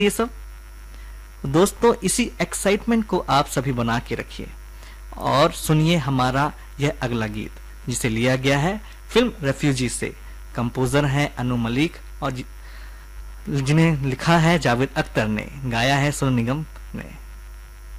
ये सब दोस्तों, इसी एक्साइटमेंट को आप सभी बना के रखिए और सुनिए हमारा यह अगला गीत, जिसे लिया गया है फिल्म रेफ्यूजी से। कंपोजर हैं अनु मलिक और जिन्हें लिखा है जावेद अख्तर ने, गाया है सोनू निगम ने।